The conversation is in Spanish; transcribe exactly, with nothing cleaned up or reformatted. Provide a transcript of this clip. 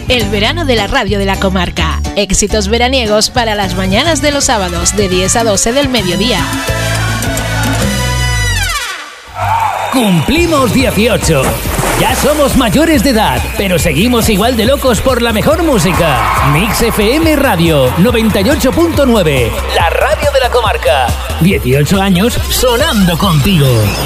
el verano de la radio de la comarca. Éxitos veraniegos para las mañanas de los sábados de diez a doce del mediodía. Cumplimos dieciocho. Ya somos mayores de edad, pero seguimos igual de locos por la mejor música. Mix F M Radio noventa y ocho punto nueve, la radio de la comarca. dieciocho años sonando contigo.